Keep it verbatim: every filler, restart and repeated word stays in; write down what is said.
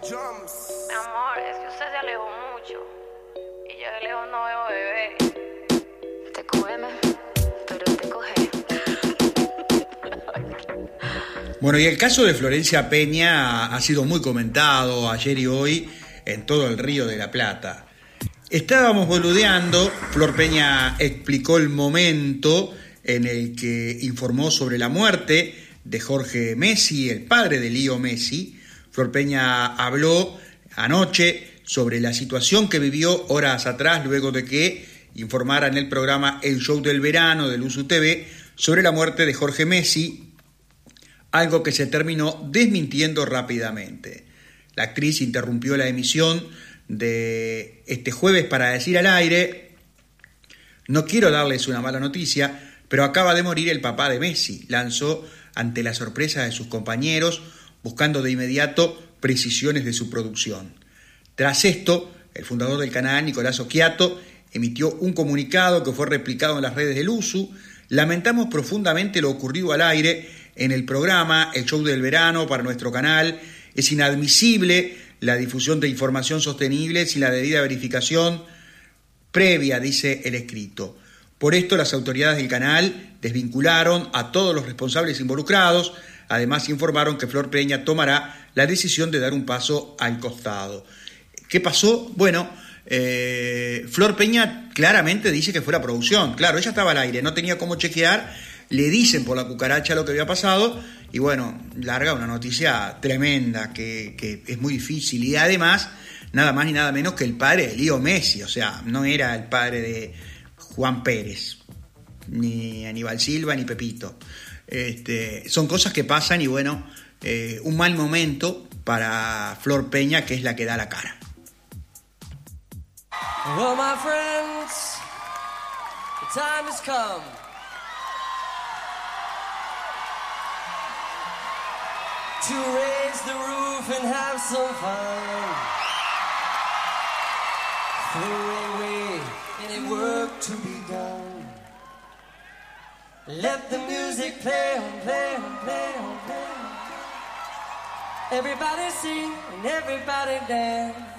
Mi amor, es que usted se alejó mucho y yo de lejos no veo bebé. Te cógeme, pero te coge. Bueno, y el caso de Florencia Peña ha sido muy comentado ayer y hoy en todo el Río de la Plata. Estábamos boludeando, Flor Peña explicó el momento en el que informó sobre la muerte de Jorge Messi, el padre de Lío Messi. Flor Peña habló anoche sobre la situación que vivió horas atrás luego de que informara en el programa El Show del Verano de Luzu T V sobre la muerte de Jorge Messi, algo que se terminó desmintiendo rápidamente. La actriz interrumpió la emisión de este jueves para decir al aire: no quiero darles una mala noticia, pero acaba de morir el papá de Messi. Lanzó ante la sorpresa de sus compañeros, buscando de inmediato precisiones de su producción. Tras esto, el fundador del canal, Nicolás Occhiato, emitió un comunicado que fue replicado en las redes de Luzu. Lamentamos profundamente lo ocurrido al aire en el programa El Show del Verano para nuestro canal. Es inadmisible la difusión de información sostenible sin la debida verificación previa, dice el escrito. Por esto, las autoridades del canal desvincularon a todos los responsables involucrados. Además, informaron que Flor Peña tomará la decisión de dar un paso al costado. ¿Qué pasó? Bueno, eh, Flor Peña claramente dice que fue la producción. Claro, ella estaba al aire, no tenía cómo chequear. Le dicen por la cucaracha lo que había pasado y bueno, larga una noticia tremenda que, que es muy difícil. Y además, nada más ni nada menos que el padre de Lío Messi. O sea, no era el padre de Juan Pérez, ni Aníbal Silva, ni Pepito. Este, son cosas que pasan y bueno, eh, un mal momento para Flor Peña, que es la que da la cara. Well, my friends, the time has come to raise the roof and have some fun. Throw away any work to be done. Let the music play on, play on, play on, play on. Everybody sing and everybody dance.